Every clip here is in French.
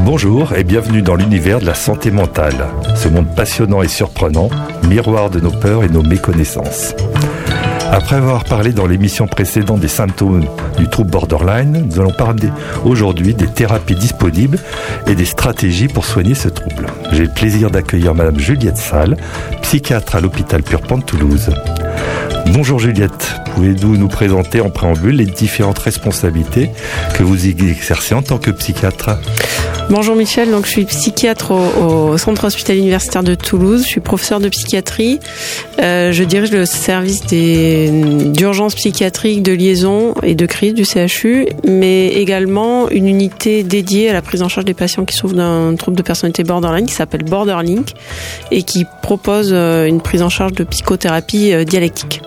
Bonjour et bienvenue dans l'univers de la santé mentale. Ce monde passionnant et surprenant, miroir de nos peurs et nos méconnaissances. Après avoir parlé dans l'émission précédente des symptômes du trouble borderline, nous allons parler aujourd'hui des thérapies disponibles et des stratégies pour soigner ce trouble. J'ai le plaisir d'accueillir Madame Juliette Salle, psychiatre à l'hôpital Purpan de Toulouse. Bonjour Juliette, pouvez-vous nous présenter en préambule les différentes responsabilités que vous exercez en tant que psychiatre ? Bonjour Michel, donc je suis psychiatre au Centre hospitalier universitaire de Toulouse, je suis professeur de psychiatrie, je dirige le service d'urgence psychiatrique, de liaison et de crise du CHU, mais également une unité dédiée à la prise en charge des patients qui souffrent d'un trouble de personnalité borderline qui s'appelle BorderLink et qui propose une prise en charge de psychothérapie dialectique.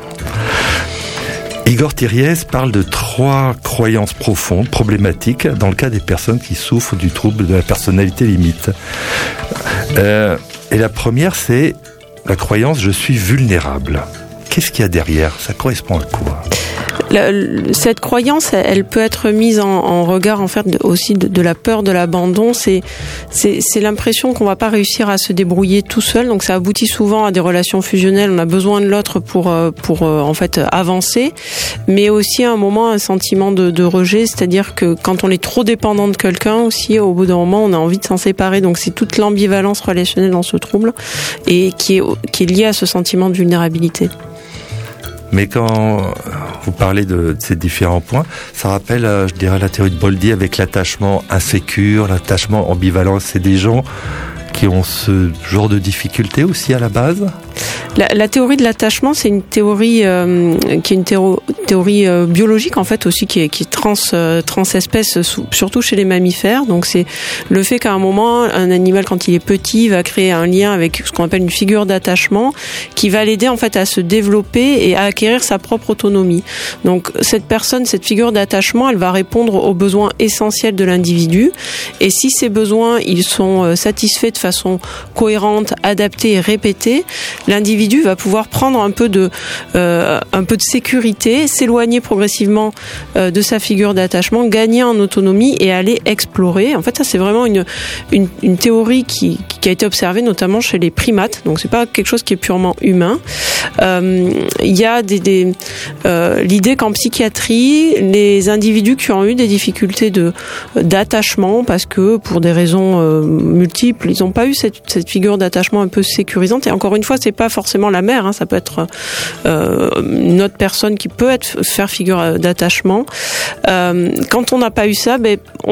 Igor Thiriez parle de 3 croyances profondes, problématiques, dans le cas des personnes qui souffrent du trouble de la personnalité limite. Et la première, c'est la croyance « je suis vulnérable ». Qu'est-ce qu'il y a derrière ? Ça correspond à quoi ? Cette croyance, elle peut être mise en regard en fait aussi de la peur de l'abandon. C'est l'impression qu'on va pas réussir à se débrouiller tout seul. Donc ça aboutit souvent à des relations fusionnelles. On a besoin de l'autre pour en fait avancer, mais aussi à un moment un sentiment de rejet. C'est-à-dire que quand on est trop dépendant de quelqu'un aussi, au bout d'un moment, on a envie de s'en séparer. Donc c'est toute l'ambivalence relationnelle dans ce trouble et qui est liée à ce sentiment de vulnérabilité. Mais quand vous parlez de ces différents points, ça rappelle, je dirais, la théorie de Bowlby avec l'attachement insécure, l'attachement ambivalent. C'est des gens qui ont ce genre de difficultés aussi à la base ? La théorie de l'attachement, c'est une théorie qui est une théorie biologique en fait aussi qui est transespèce, surtout chez les mammifères. Donc c'est le fait qu'à un moment un animal quand il est petit va créer un lien avec ce qu'on appelle une figure d'attachement qui va l'aider en fait à se développer et à acquérir sa propre autonomie. Donc cette figure d'attachement, elle va répondre aux besoins essentiels de l'individu et si ces besoins ils sont satisfaits de façon cohérente, adaptée et répétée, l'individu va pouvoir prendre un peu de sécurité, s'éloigner progressivement de sa figure d'attachement, gagner en autonomie et aller explorer. En fait, ça c'est vraiment une théorie qui a été observée notamment chez les primates. Donc c'est pas quelque chose qui est purement humain. Il y a l'idée qu'en psychiatrie, les individus qui ont eu des difficultés d'attachement parce que pour des raisons multiples, ils n'ont pas eu cette figure d'attachement un peu sécurisante. Et encore une fois, c'est pas forcément la mère, ça peut être une autre personne qui peut faire figure d'attachement. Quand on n'a pas eu ça,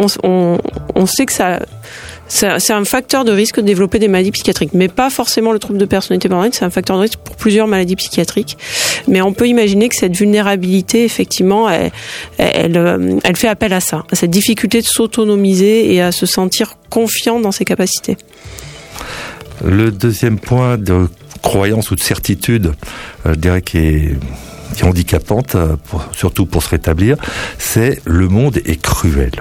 on sait que c'est un facteur de risque de développer des maladies psychiatriques, mais pas forcément le trouble de personnalité borderline, c'est un facteur de risque pour plusieurs maladies psychiatriques. Mais on peut imaginer que cette vulnérabilité, effectivement, elle fait appel à ça, à cette difficulté de s'autonomiser et à se sentir confiant dans ses capacités. Le deuxième point de croyance ou de certitude, je dirais qui est handicapante, surtout pour se rétablir, c'est le monde est cruel.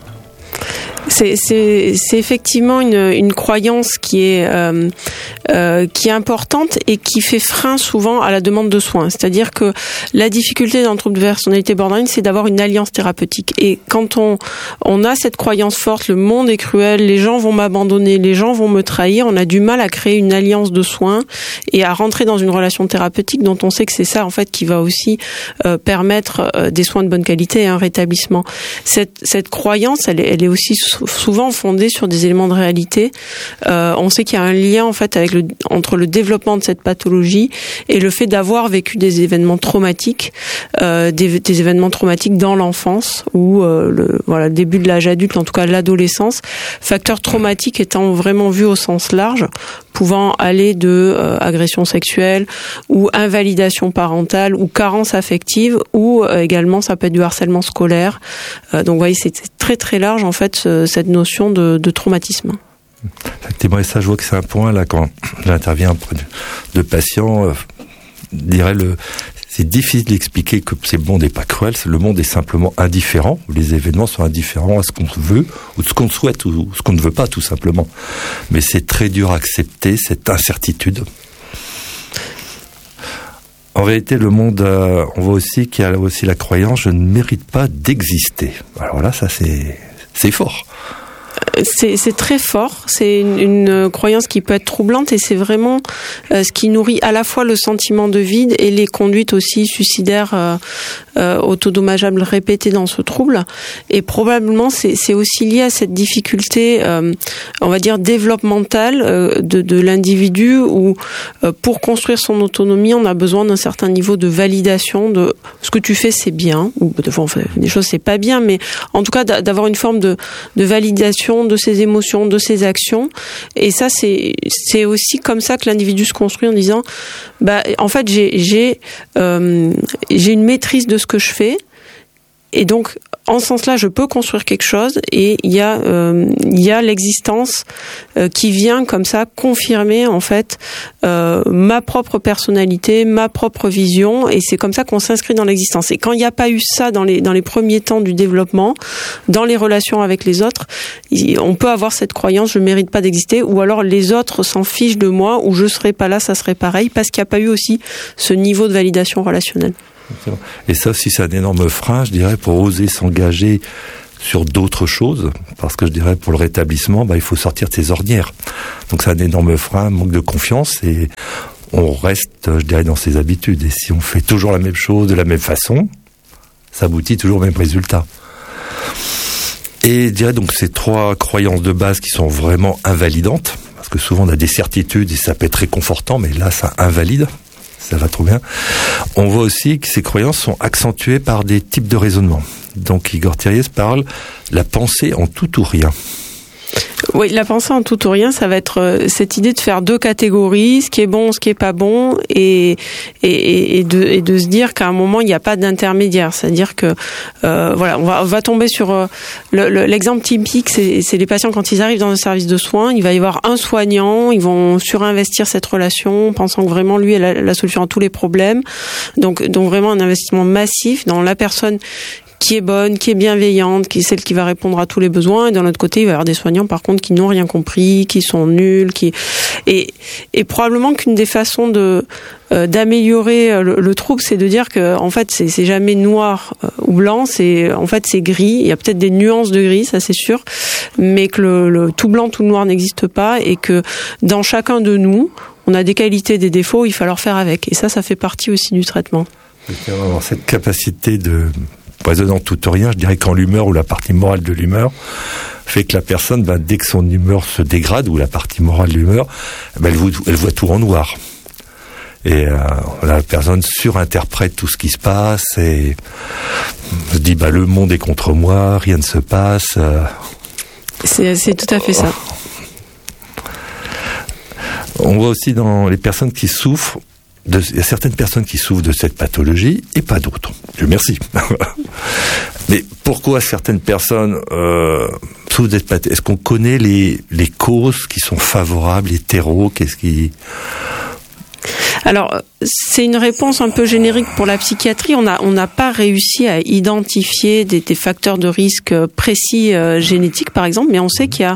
C'est effectivement une croyance qui est importante et qui fait frein souvent à la demande de soins. C'est-à-dire que la difficulté dans le trouble de personnalité borderline, c'est d'avoir une alliance thérapeutique. Et quand on a cette croyance forte, le monde est cruel, les gens vont m'abandonner, les gens vont me trahir, on a du mal à créer une alliance de soins et à rentrer dans une relation thérapeutique dont on sait que c'est ça en fait qui va aussi permettre des soins de bonne qualité et un rétablissement. Cette croyance, elle est aussi souvent fondée sur des éléments de réalité. On sait qu'il y a un lien en fait entre le développement de cette pathologie et le fait d'avoir vécu des événements traumatiques, des événements traumatiques dans l'enfance ou le début de l'âge adulte, en tout cas l'adolescence. Facteur traumatique étant vraiment vu au sens large, pouvant aller de agression sexuelle ou invalidation parentale ou carence affective ou également ça peut être du harcèlement scolaire. Donc vous voyez, c'est très très large en fait cette notion de traumatisme. Effectivement, et ça, je vois que c'est un point là quand j'interviens auprès de patients, c'est difficile d'expliquer que ce monde n'est pas cruel, le monde est simplement indifférent, les événements sont indifférents à ce qu'on veut, ou ce qu'on souhaite, ou ce qu'on ne veut pas, tout simplement. Mais c'est très dur à accepter, cette incertitude. En réalité, le monde, on voit aussi qu'il y a aussi la croyance « je ne mérite pas d'exister ». Alors là, ça c'est fort. c'est très fort. C'est une croyance qui peut être troublante et c'est vraiment ce qui nourrit à la fois le sentiment de vide et les conduites aussi suicidaires autodommageables répétées dans ce trouble. Et probablement c'est aussi lié à cette difficulté, on va dire développementale de l'individu où pour construire son autonomie, on a besoin d'un certain niveau de validation de ce que tu fais, c'est bien, ou des fois on fait des choses c'est pas bien, mais en tout cas d'avoir une forme de validation de ses émotions, de ses actions. Et ça c'est aussi comme ça que l'individu se construit en disant en fait j'ai une maîtrise de ce que je fais et donc en ce sens-là, je peux construire quelque chose et il y a l'existence qui vient comme ça confirmer en fait ma propre personnalité, ma propre vision et c'est comme ça qu'on s'inscrit dans l'existence. Et quand il n'y a pas eu ça dans les premiers temps du développement, dans les relations avec les autres, on peut avoir cette croyance je mérite pas d'exister ou alors les autres s'en fichent de moi ou je serai pas là, ça serait pareil parce qu'il n'y a pas eu aussi ce niveau de validation relationnelle. Et ça aussi, c'est un énorme frein, je dirais, pour oser s'engager sur d'autres choses, parce que je dirais, pour le rétablissement, il faut sortir de ses ornières. Donc c'est un énorme frein, un manque de confiance, et on reste, je dirais, dans ses habitudes. Et si on fait toujours la même chose, de la même façon, ça aboutit toujours au même résultat. Et je dirais donc ces 3 croyances de base qui sont vraiment invalidantes, parce que souvent on a des certitudes et ça peut être réconfortant, mais là ça invalide. Ça va trop bien. On voit aussi que ces croyances sont accentuées par des types de raisonnement. Donc Igor Thiriez parle la pensée en tout ou rien. Oui, la pensée en tout ou rien, ça va être cette idée de faire 2 catégories, ce qui est bon, ce qui est pas bon, et de se dire qu'à un moment il n'y a pas d'intermédiaire. C'est-à-dire que on va tomber sur l'exemple typique, c'est les patients quand ils arrivent dans un service de soins, il va y avoir un soignant, ils vont surinvestir cette relation, pensant que vraiment lui est la solution à tous les problèmes. Donc vraiment un investissement massif dans la personne qui est bonne, qui est bienveillante, qui est celle qui va répondre à tous les besoins. Et d'un autre côté, il va y avoir des soignants, par contre, qui n'ont rien compris, qui sont nuls, et probablement qu'une des façons d'améliorer le trouble, c'est de dire que en fait c'est jamais noir ou blanc, c'est gris. Il y a peut-être des nuances de gris, ça c'est sûr, mais que le tout blanc, tout noir n'existe pas, et que dans chacun de nous, on a des qualités, des défauts, il faut leur faire avec. Et ça fait partie aussi du traitement. Alors, cette capacité de raisonnant tout ou rien, je dirais qu'en l'humeur ou la partie morale de l'humeur fait que la personne, dès que son humeur se dégrade ou la partie morale de l'humeur, elle voit tout en noir. Et la personne surinterprète tout ce qui se passe et se dit le monde est contre moi, rien ne se passe. C'est tout à fait ça. On voit aussi dans les personnes qui souffrent, il y a certaines personnes qui souffrent de cette pathologie et pas d'autres. Dieu merci. Mais pourquoi certaines personnes souffrent de cette pathologie ? Est-ce qu'on connaît les causes qui sont favorables, les terreaux ? Alors, c'est une réponse un peu générique pour la psychiatrie. On n'a pas réussi à identifier des facteurs de risque précis génétiques, par exemple, mais on sait qu'il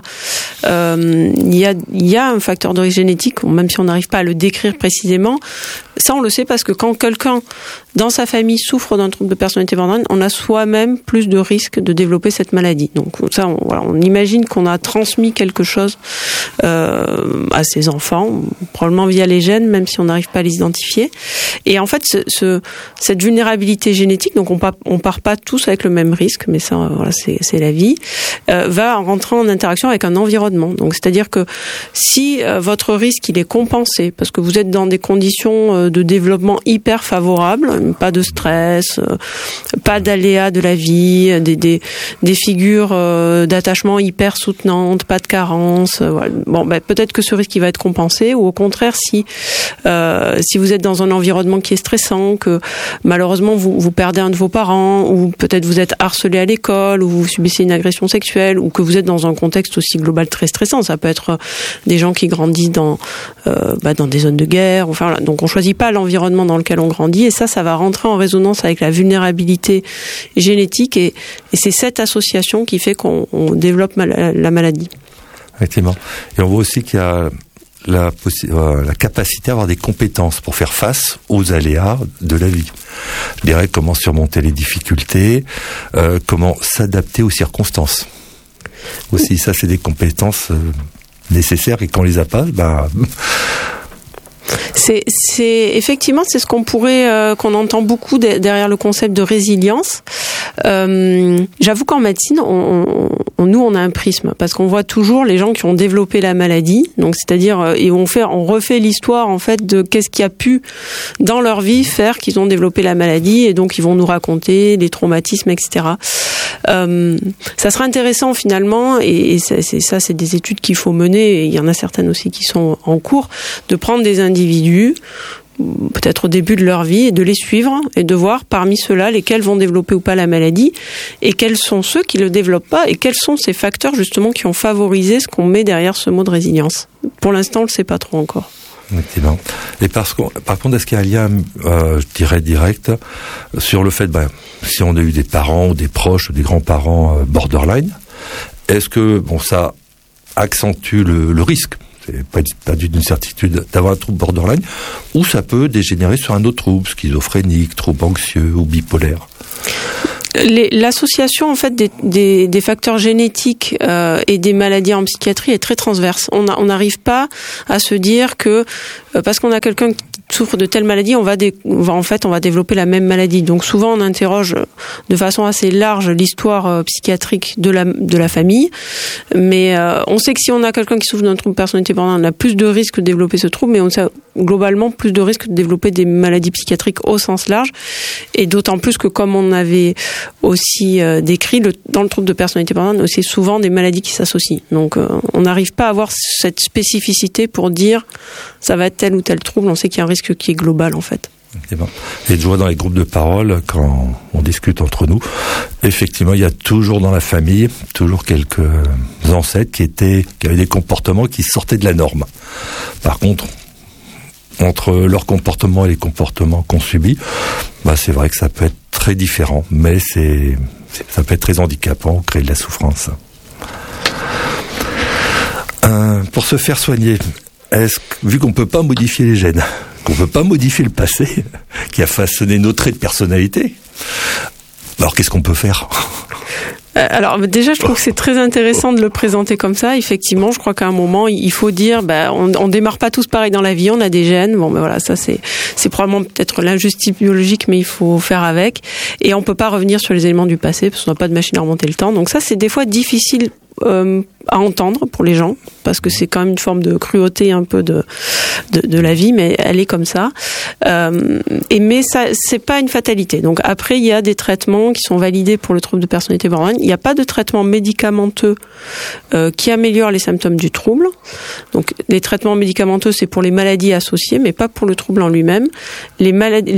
y a un facteur de risque génétique, même si on n'arrive pas à le décrire précisément. Ça, on le sait parce que quand quelqu'un dans sa famille souffre d'un trouble de personnalité borderline, on a soi-même plus de risques de développer cette maladie. Donc ça, on imagine qu'on a transmis quelque chose à ses enfants, probablement via les gènes, même si on n'arrive pas à les identifier. Et en fait, cette vulnérabilité génétique, donc on part pas tous avec le même risque, mais ça, c'est la vie, va rentrer en interaction avec un environnement. Donc c'est-à-dire que si votre risque il est compensé parce que vous êtes dans des conditions de développement hyper favorables, pas de stress, pas d'aléas de la vie, des figures d'attachement hyper soutenantes, pas de carence. Voilà. Bon, peut-être que ce risque il va être compensé, ou au contraire si vous êtes dans un environnement qui est stressant, que malheureusement vous perdez un de vos parents, ou peut-être vous êtes harcelé à l'école, ou vous subissez une agression sexuelle, ou que vous êtes dans un contexte aussi global très stressant. Ça peut être des gens qui grandissent dans des zones de guerre. Enfin, voilà. Donc on choisit pas l'environnement dans lequel on grandit, et ça va rentrer en résonance avec la vulnérabilité génétique, et c'est cette association qui fait qu'on développe la maladie. Effectivement. Et on voit aussi qu'il y a la capacité à avoir des compétences pour faire face aux aléas de la vie. Je dirais comment surmonter les difficultés, comment s'adapter aux circonstances. Aussi, ça, c'est des compétences nécessaires et qu'on les a pas, C'est effectivement, c'est ce qu'on pourrait, qu'on entend beaucoup derrière le concept de résilience. J'avoue qu'en médecine, nous, on a un prisme parce qu'on voit toujours les gens qui ont développé la maladie. Donc, c'est-à-dire, et on refait l'histoire en fait de qu'est-ce qui a pu dans leur vie faire qu'ils ont développé la maladie, et donc ils vont nous raconter les traumatismes, etc. Ça sera intéressant finalement, et c'est des études qu'il faut mener. Et il y en a certaines aussi qui sont en cours, de prendre des individus, peut-être au début de leur vie, et de les suivre et de voir parmi ceux-là lesquels vont développer ou pas la maladie, et quels sont ceux qui le développent pas, et quels sont ces facteurs justement qui ont favorisé ce qu'on met derrière ce mot de résilience. Pour l'instant, on le sait pas trop encore. Effectivement. Et par contre, est-ce qu'il y a un lien, je dirais direct, sur le fait, si on a eu des parents ou des proches ou des grands-parents borderline, est-ce que ça accentue le risque? C'est pas d'une certitude d'avoir un trouble borderline, ou ça peut dégénérer sur un autre trouble, schizophrénique, trouble anxieux ou bipolaire. L'association en fait des facteurs génétiques et des maladies en psychiatrie est très transverse. On n'arrive pas à se dire que parce qu'on a quelqu'un qui souffre de telle maladie, on va développer la même maladie. Donc souvent on interroge de façon assez large l'histoire psychiatrique de la famille, mais on sait que si on a quelqu'un qui souffre d'un trouble de personnalité borderline, on a plus de risques de développer ce trouble, mais on sait globalement plus de risques de développer des maladies psychiatriques au sens large, et d'autant plus que comme on avait aussi décrit, dans le trouble de personnalité borderline, c'est souvent des maladies qui s'associent. Donc on n'arrive pas à avoir cette spécificité pour dire ça va être tel ou tel trouble. On sait qu'il y a un risque qui est global en fait. Et je vois dans les groupes de parole, quand on discute entre nous, effectivement, il y a toujours dans la famille, toujours quelques ancêtres qui avaient des comportements qui sortaient de la norme. Par contre, entre leur comportement et les comportements qu'on subit, c'est vrai que ça peut être très différent, mais ça peut être très handicapant, créer de la souffrance. Pour se faire soigner, vu qu'on ne peut pas modifier les gènes, qu'on ne peut pas modifier le passé, qui a façonné nos traits de personnalité, alors qu'est-ce qu'on peut faire ? Alors déjà, je trouve que c'est très intéressant de le présenter comme ça. Effectivement, je crois qu'à un moment, il faut dire, on démarre pas tous pareil dans la vie. On a des gènes. Bon, voilà, ça c'est probablement peut-être l'injustice biologique, mais il faut faire avec. Et on peut pas revenir sur les éléments du passé parce qu'on n'a pas de machine à remonter le temps. Donc ça, c'est des fois difficile à entendre pour les gens, parce que c'est quand même une forme de cruauté un peu de la vie, mais elle est comme ça. Mais ça, c'est pas une fatalité. Donc après, il y a des traitements qui sont validés pour le trouble de personnalité borderline. Il n'y a pas de traitement médicamenteux qui améliore les symptômes du trouble. Donc les traitements médicamenteux, c'est pour les maladies associées, mais pas pour le trouble en lui-même. Les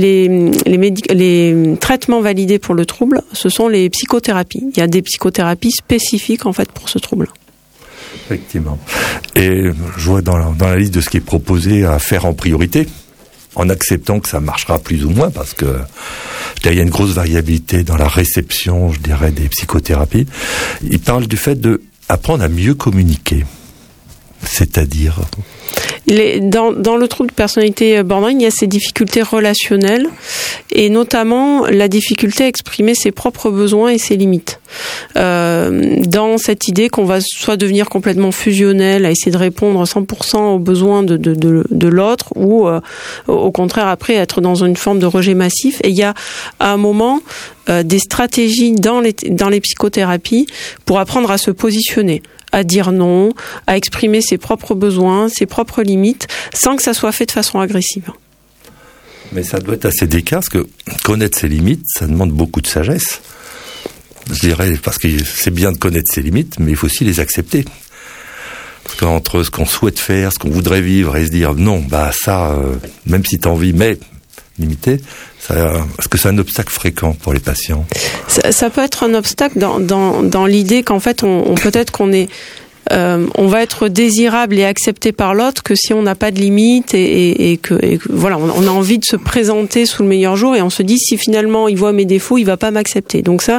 traitements validés pour le trouble, ce sont les psychothérapies. Il y a des psychothérapies spécifiques en fait pour ce trouble. Effectivement. Et je vois dans la liste de ce qui est proposé à faire en priorité, en acceptant que ça marchera plus ou moins, parce que il y a une grosse variabilité dans la réception, je dirais, des psychothérapies. Il parle du fait d'apprendre à mieux communiquer. C'est-à-dire dans le trouble de personnalité borderline, il y a ces difficultés relationnelles, et notamment la difficulté à exprimer ses propres besoins et ses limites. Dans cette idée qu'on va soit devenir complètement fusionnel, à essayer de répondre 100% aux besoins de l'autre, ou au contraire après être dans une forme de rejet massif. Et il y a à un moment des stratégies dans les psychothérapies pour apprendre à se positionner, à dire non, à exprimer ses propres besoins, ses propres limites, sans que ça soit fait de façon agressive. Mais ça doit être assez délicat, parce que connaître ses limites, ça demande beaucoup de sagesse. Je dirais, parce que c'est bien de connaître ses limites, mais il faut aussi les accepter. Parce qu'entre ce qu'on souhaite faire, ce qu'on voudrait vivre, et se dire non, même si t'as envie, mais limité, est-ce que c'est un obstacle fréquent pour les patients ? Ça peut être un obstacle dans l'idée qu'en fait, peut-être qu'on est on va être désirable et accepté par l'autre que si on n'a pas de limite et que voilà, on a envie de se présenter sous le meilleur jour, et on se dit si finalement il voit mes défauts, il va pas m'accepter. Donc ça,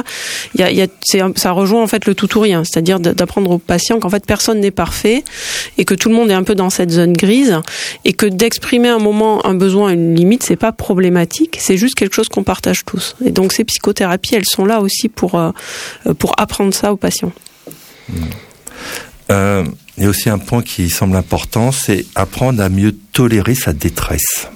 ça rejoint en fait le tout ou rien, c'est-à-dire d'apprendre aux patients qu'en fait personne n'est parfait et que tout le monde est un peu dans cette zone grise, et que d'exprimer un moment un besoin, une limite, c'est pas problématique, c'est juste quelque chose qu'on partage tous. Et donc ces psychothérapies, elles sont là aussi pour apprendre ça aux patients. Il y a aussi un point qui semble important, c'est apprendre à mieux tolérer sa détresse.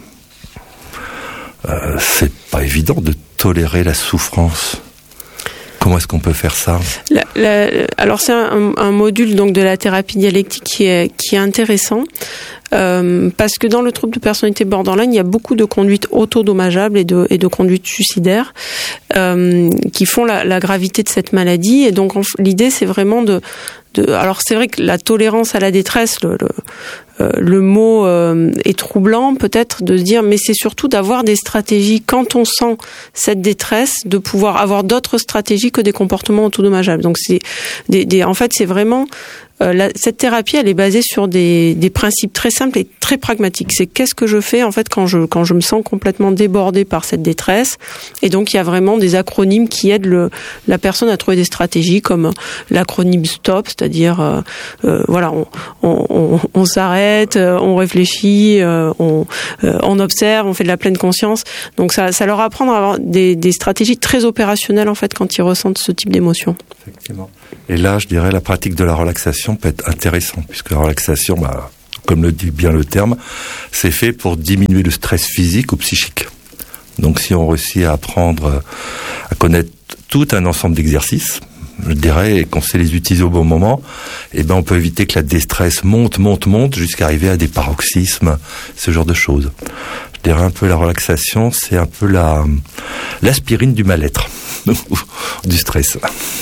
C'est pas évident de tolérer la souffrance. Comment est-ce qu'on peut faire ça ? Alors c'est un module donc de la thérapie dialectique qui est intéressant parce que dans le trouble de personnalité borderline, il y a beaucoup de conduites autodommageables et de conduites suicidaires qui font la gravité de cette maladie. Et donc l'idée c'est vraiment alors c'est vrai que la tolérance à la détresse, le mot est troublant peut-être de se dire, mais c'est surtout d'avoir des stratégies quand on sent cette détresse, de pouvoir avoir d'autres stratégies que des comportements autodommageables. Donc c'est en fait c'est vraiment cette thérapie, elle est basée sur des principes très simples et très pragmatiques. C'est qu'est-ce que je fais en fait quand je me sens complètement débordée par cette détresse. Et donc il y a vraiment des acronymes qui aident la personne à trouver des stratégies comme l'acronyme STOP, c'est-à-dire voilà, on s'arrête, on réfléchit, on observe, on fait de la pleine conscience. Donc ça leur apprend à avoir des stratégies très opérationnelles en fait quand ils ressentent ce type d'émotion. Effectivement. Et là, je dirais, la pratique de la relaxation peut être intéressante, puisque la relaxation, comme le dit bien le terme, c'est fait pour diminuer le stress physique ou psychique. Donc si on réussit à apprendre à connaître tout un ensemble d'exercices, je dirais, et qu'on sait les utiliser au bon moment, on peut éviter que la détresse monte jusqu'à arriver à des paroxysmes, ce genre de choses. Je dirais un peu la relaxation, c'est un peu l'aspirine du mal-être, du stress.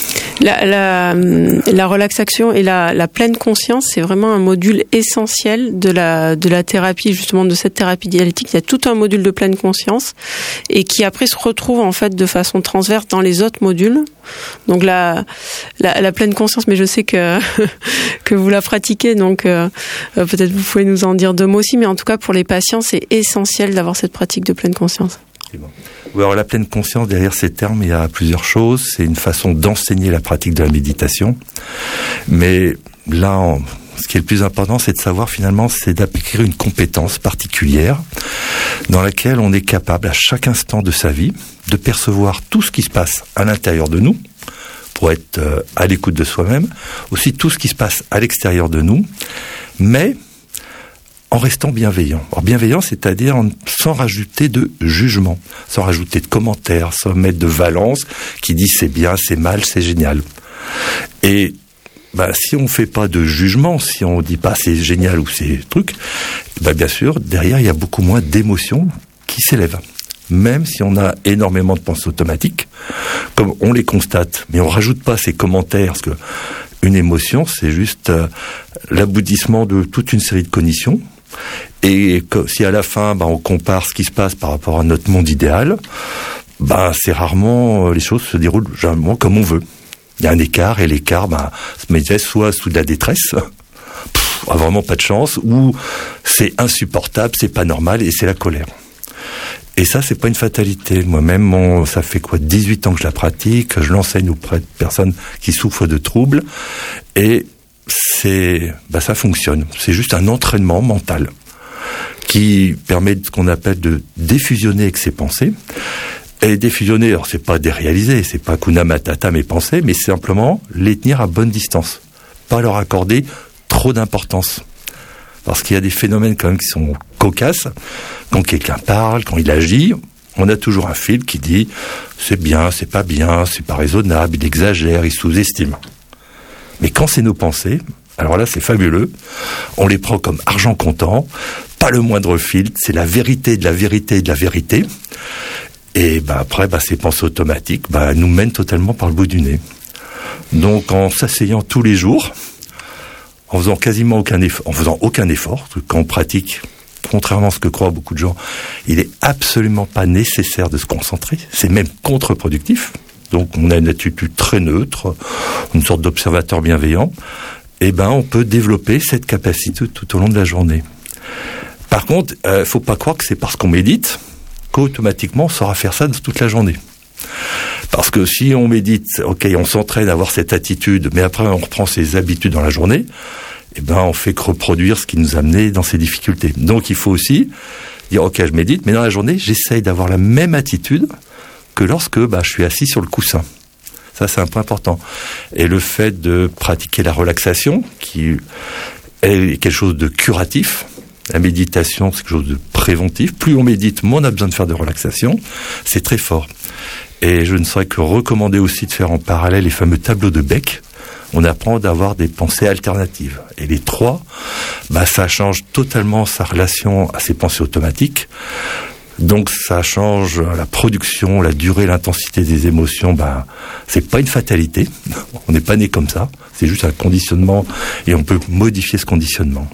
La relaxation et la pleine conscience, c'est vraiment un module essentiel de la thérapie, justement de cette thérapie dialectique. Il y a tout un module de pleine conscience et qui après se retrouve en fait de façon transverse dans les autres modules. Donc la pleine conscience, mais je sais que vous la pratiquez, donc peut-être vous pouvez nous en dire 2 mots aussi, mais en tout cas pour les patients, c'est essentiel d'avoir cette pratique de pleine conscience. Oui, alors la pleine conscience, derrière ces termes, il y a plusieurs choses. C'est une façon d'enseigner la pratique de la méditation. Mais là, ce qui est le plus important, c'est de savoir finalement, c'est d'acquérir une compétence particulière dans laquelle on est capable, à chaque instant de sa vie, de percevoir tout ce qui se passe à l'intérieur de nous, pour être à l'écoute de soi-même, aussi tout ce qui se passe à l'extérieur de nous, mais en restant bienveillant. Alors bienveillant, c'est-à-dire sans rajouter de jugement, sans rajouter de commentaires, sans mettre de valence qui dit c'est bien, c'est mal, c'est génial. Et si on fait pas de jugement, si on dit pas c'est génial ou c'est truc, bien sûr, derrière, il y a beaucoup moins d'émotions qui s'élèvent. Même si on a énormément de pensées automatiques, comme on les constate, mais on rajoute pas ces commentaires, parce que une émotion, c'est juste l'aboutissement de toute une série de cognitions. Et si à la fin, on compare ce qui se passe par rapport à notre monde idéal, c'est rarement, les choses se déroulent généralement comme on veut. Il y a un écart, et l'écart, se met soit sous de la détresse, vraiment pas de chance, ou c'est insupportable, c'est pas normal, et c'est la colère. Et ça, c'est pas une fatalité. Moi-même, ça fait 18 ans que je la pratique, je l'enseigne auprès de personnes qui souffrent de troubles, et ça fonctionne. C'est juste un entraînement mental qui permet ce qu'on appelle de défusionner avec ses pensées. Et défusionner, alors c'est pas déréaliser, c'est pas kuna matata mes pensées, mais c'est simplement les tenir à bonne distance. Pas leur accorder trop d'importance. Parce qu'il y a des phénomènes quand même qui sont cocasses. Quand quelqu'un parle, quand il agit, on a toujours un fil qui dit c'est bien, c'est pas raisonnable, il exagère, il sous-estime. Mais quand c'est nos pensées, alors là c'est fabuleux, on les prend comme argent comptant, pas le moindre filtre, c'est la vérité de la vérité de la vérité. Et après, ces pensées automatiques nous mènent totalement par le bout du nez. Donc en s'asseyant tous les jours, en faisant quasiment aucun effort, quand on pratique, contrairement à ce que croient beaucoup de gens, il est absolument pas nécessaire de se concentrer, c'est même contre-productif. Donc on a une attitude très neutre, une sorte d'observateur bienveillant, et on peut développer cette capacité tout au long de la journée. Par contre, faut pas croire que c'est parce qu'on médite qu'automatiquement on saura faire ça toute la journée. Parce que si on médite, on s'entraîne à avoir cette attitude, mais après on reprend ses habitudes dans la journée, on fait que reproduire ce qui nous a amené dans ces difficultés. Donc il faut aussi dire je médite, mais dans la journée j'essaye d'avoir la même attitude que lorsque je suis assis sur le coussin. Ça, c'est un point important. Et le fait de pratiquer la relaxation, qui est quelque chose de curatif. La méditation, c'est quelque chose de préventif. Plus on médite, moins on a besoin de faire de relaxation. C'est très fort. Et je ne saurais que recommander aussi de faire en parallèle les fameux tableaux de Beck. On apprend d'avoir des pensées alternatives. Et les trois, ça change totalement sa relation à ses pensées automatiques. Donc ça change la production, la durée, l'intensité des émotions. C'est pas une fatalité. On n'est pas né comme ça. C'est juste un conditionnement et on peut modifier ce conditionnement.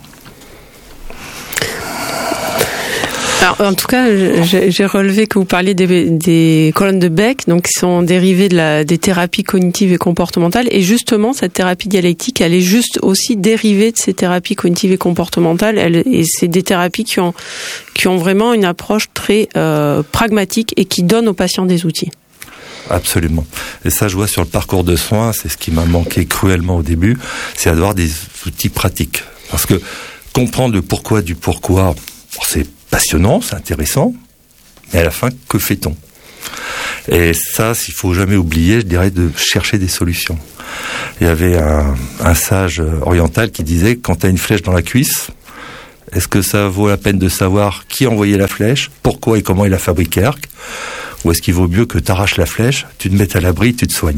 Alors, en tout cas, j'ai relevé que vous parliez des colonnes de Beck, donc qui sont dérivées des thérapies cognitives et comportementales. Et justement, cette thérapie dialectique, elle est juste aussi dérivée de ces thérapies cognitives et comportementales. Et c'est des thérapies qui ont vraiment une approche très pragmatique et qui donnent aux patients des outils. Absolument. Et ça, je vois sur le parcours de soins, c'est ce qui m'a manqué cruellement au début, c'est d'avoir des outils pratiques. Parce que comprendre le pourquoi du pourquoi, c'est passionnant, c'est intéressant, mais à la fin, que fait-on ? Et ça, s'il faut jamais oublier, je dirais de chercher des solutions. Il y avait un sage oriental qui disait, quand tu as une flèche dans la cuisse, est-ce que ça vaut la peine de savoir qui a envoyé la flèche, pourquoi et comment il a fabriqué l'arc ? Ou est-ce qu'il vaut mieux que tu arraches la flèche, tu te mettes à l'abri, tu te soignes ?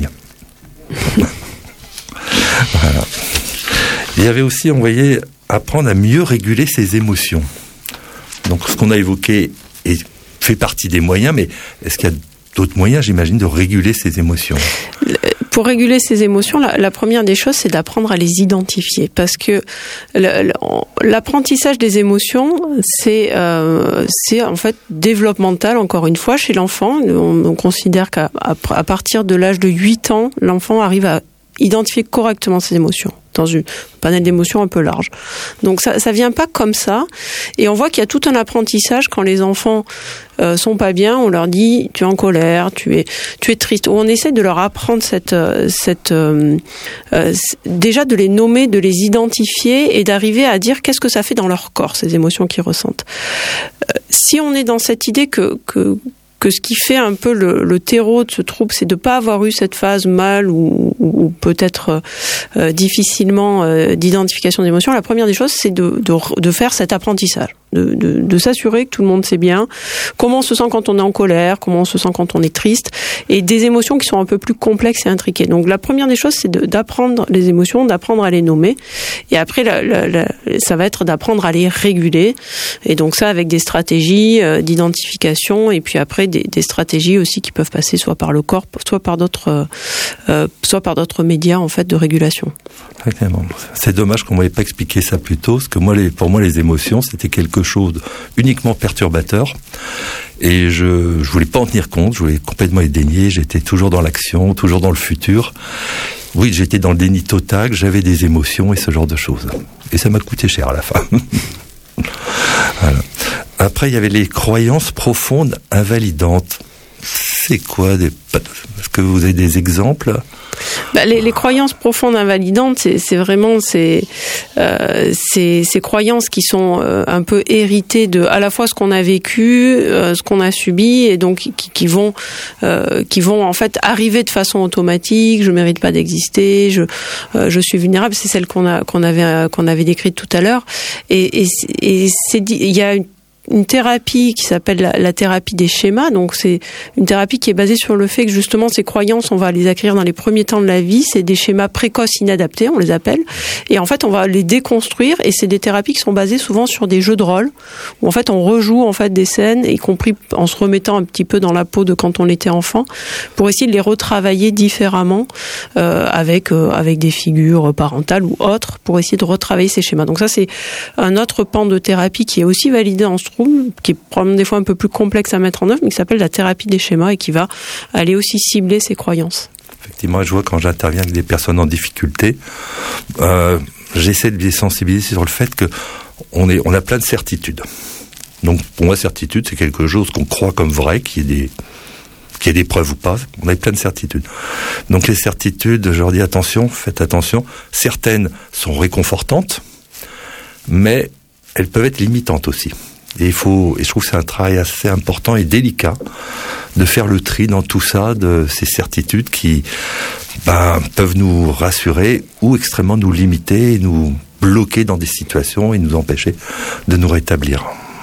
Voilà. Il y avait aussi, on voyait, apprendre à mieux réguler ses émotions. Donc ce qu'on a évoqué fait partie des moyens, mais est-ce qu'il y a d'autres moyens, j'imagine, de réguler ses émotions ? Pour réguler ses émotions, la première des choses, c'est d'apprendre à les identifier. Parce que l'apprentissage des émotions, c'est en fait développemental, encore une fois, chez l'enfant. On considère qu'à partir de l'âge de 8 ans, l'enfant arrive à identifier correctement ses émotions dans un panel d'émotions un peu large. Donc ça vient pas comme ça, et on voit qu'il y a tout un apprentissage quand les enfants sont pas bien. On leur dit tu es en colère, tu es triste. Ou on essaie de leur apprendre déjà de les nommer, de les identifier et d'arriver à dire qu'est-ce que ça fait dans leur corps, ces émotions qu'ils ressentent. Si on est dans cette idée que ce qui fait un peu le terreau de ce trouble, c'est de pas avoir eu cette phase mal ou peut-être difficilement d'identification d'émotions. La première des choses, c'est de faire cet apprentissage, de s'assurer que tout le monde sait bien comment on se sent quand on est en colère, comment on se sent quand on est triste, et des émotions qui sont un peu plus complexes et intriquées. Donc la première des choses, c'est d'apprendre les émotions, d'apprendre à les nommer, et après ça va être d'apprendre à les réguler, et donc ça avec des stratégies d'identification, et puis après des stratégies aussi qui peuvent passer soit par le corps, soit par d'autres médias en fait de régulation. Exactement. C'est dommage qu'on m'avait pas expliqué ça plus tôt, parce que pour moi les émotions c'était quelque chose uniquement perturbateur, et je voulais pas en tenir compte, je voulais complètement les dénier. J'étais toujours dans l'action, toujours dans le futur. Oui, j'étais dans le déni total, j'avais des émotions et ce genre de choses, et ça m'a coûté cher à la fin. Voilà. Après, il y avait les croyances profondes invalidantes. C'est quoi Est-ce que vous avez des exemples ? Les croyances profondes invalidantes, c'est vraiment ces croyances qui sont un peu héritées de à la fois ce qu'on a vécu, ce qu'on a subi, et donc qui vont en fait arriver de façon automatique. Je mérite pas d'exister, je suis vulnérable. C'est celle qu'on avait décrite tout à l'heure. Et il y a une thérapie qui s'appelle la thérapie des schémas. Donc c'est une thérapie qui est basée sur le fait que justement ces croyances, on va les acquérir dans les premiers temps de la vie. C'est des schémas précoces inadaptés, on les appelle. Et en fait, on va les déconstruire, et c'est des thérapies qui sont basées souvent sur des jeux de rôle où en fait on rejoue en fait des scènes, y compris en se remettant un petit peu dans la peau de quand on était enfant, pour essayer de les retravailler différemment avec des figures parentales ou autres, pour essayer de retravailler ces schémas. Donc ça, c'est un autre pan de thérapie qui est aussi validé en ce qui est probablement des fois un peu plus complexe à mettre en œuvre, mais qui s'appelle la thérapie des schémas, et qui va aller aussi cibler ces croyances. Effectivement, je vois quand j'interviens avec des personnes en difficulté, j'essaie de les sensibiliser sur le fait que on a plein de certitudes. Donc pour moi, certitude, c'est quelque chose qu'on croit comme vrai, qu'il y ait des preuves ou pas, on a plein de certitudes. Donc les certitudes, je leur dis attention, faites attention, certaines sont réconfortantes, mais elles peuvent être limitantes aussi. Et je trouve que c'est un travail assez important et délicat de faire le tri dans tout ça, de ces certitudes qui peuvent nous rassurer ou extrêmement nous limiter et nous bloquer dans des situations et nous empêcher de nous rétablir.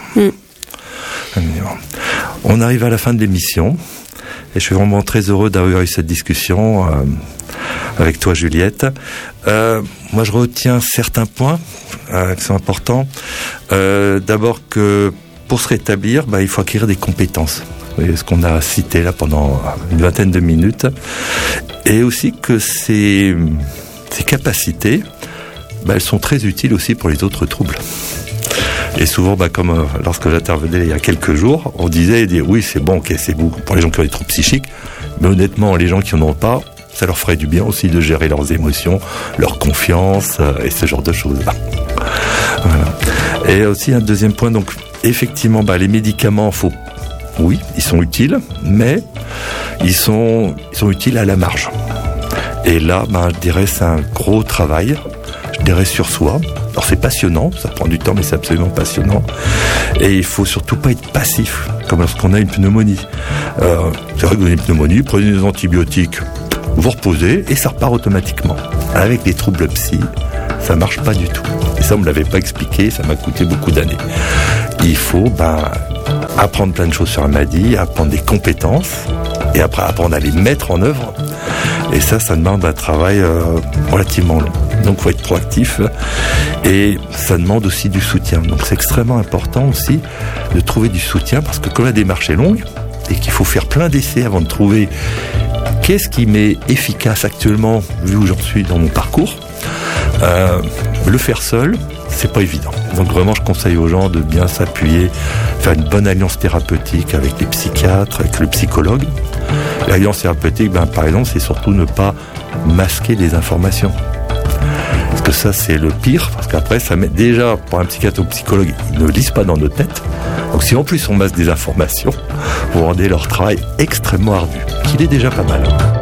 On arrive à la fin de l'émission et je suis vraiment très heureux d'avoir eu cette discussion avec toi, Juliette. Moi, je retiens certains points qui sont importants. D'abord que pour se rétablir, il faut acquérir des compétences. C'est ce qu'on a cité là pendant une vingtaine de minutes. Et aussi que ces capacités, elles sont très utiles aussi pour les autres troubles. Et souvent, comme lorsque j'intervenais il y a quelques jours, on disait oui, c'est bon, ok, c'est bon pour les gens qui ont des troubles psychiques, mais honnêtement, les gens qui n'en ont pas, ça leur ferait du bien aussi de gérer leurs émotions, leur confiance et ce genre de choses-là. Voilà. Et aussi un deuxième point, donc effectivement, les médicaments, oui, ils sont utiles, mais ils sont utiles à la marge. Et là, je dirais, c'est un gros travail, je dirais, sur soi. Alors c'est passionnant, ça prend du temps, mais c'est absolument passionnant. Et il faut surtout pas être passif, comme lorsqu'on a une pneumonie. C'est vrai que vous avez une pneumonie, prenez des antibiotiques, vous reposez, et ça repart automatiquement. Avec les troubles psy, ça marche pas du tout. Et ça, on me l'avait pas expliqué, ça m'a coûté beaucoup d'années. Il faut, apprendre plein de choses sur la maladie, apprendre des compétences, et après apprendre à les mettre en œuvre. Et ça demande un travail relativement long. Donc il faut être proactif et ça demande aussi du soutien. Donc c'est extrêmement important aussi de trouver du soutien parce que comme la démarche est longue et qu'il faut faire plein d'essais avant de trouver qu'est-ce qui m'est efficace actuellement vu où j'en suis dans mon parcours, le faire seul, c'est pas évident. Donc vraiment je conseille aux gens de bien s'appuyer, faire une bonne alliance thérapeutique avec les psychiatres, avec le psychologue. L'alliance thérapeutique, par exemple, c'est surtout ne pas masquer les informations. Parce que ça, c'est le pire, parce qu'après, ça met déjà, pour un psychiatre ou psychologue, ils ne lisent pas dans nos têtes. Donc si en plus on masque des informations, vous rendez leur travail extrêmement ardu, qu'il est déjà pas mal.